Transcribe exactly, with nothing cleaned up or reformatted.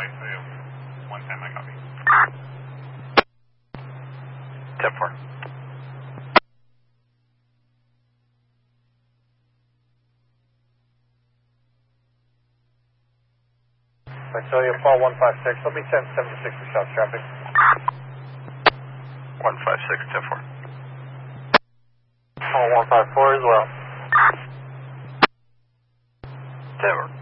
one ten, I copy. ten four. Visalia, fall one five six. Let me ten seventy-six for south traffic. one five six, ten four. Fall one five four as well. ten four.